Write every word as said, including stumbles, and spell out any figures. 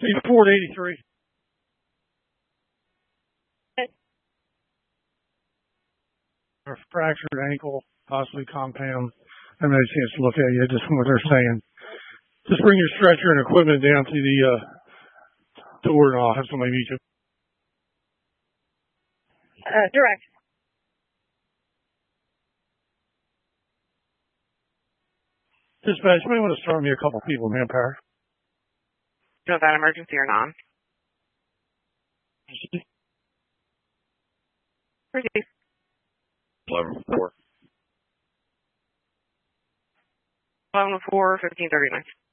Ford eighty-three. A fractured ankle, possibly compound. I haven't had a chance to look at it, just from what they're saying. Just bring your stretcher and equipment down to the uh, door, and I'll have somebody meet you. Uh, direct. Dispatch, you may want to start me a couple people, manpower. Do you want that emergency or non? Proceed. eleven four. eleven four, fifteen thirty-nine.